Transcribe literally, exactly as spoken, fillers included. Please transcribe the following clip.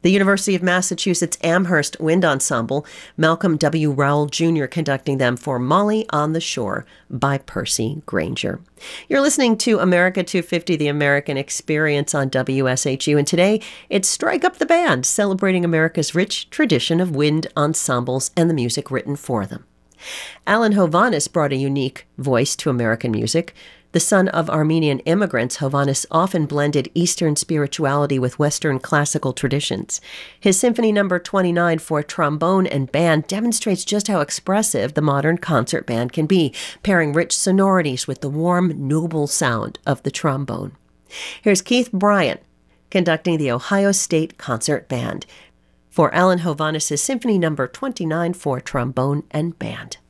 The University of Massachusetts Amherst Wind Ensemble, Malcolm W. Rowell Junior conducting them for Molly on the Shore by Percy Granger. You're listening to America two fifty, the American Experience on W S H U, and today it's Strike Up the Band, celebrating America's rich tradition of wind ensembles and the music written for them. Alan Hovhaness brought a unique voice to American music. The son of Armenian immigrants, Hovhaness often blended Eastern spirituality with Western classical traditions. His Symphony Number twenty-nine for trombone and band demonstrates just how expressive the modern concert band can be, pairing rich sonorities with the warm, noble sound of the trombone. Here's Keith Bryant conducting the Ohio State Concert Band for Alan Hovhaness' Symphony Number twenty-nine for trombone and band.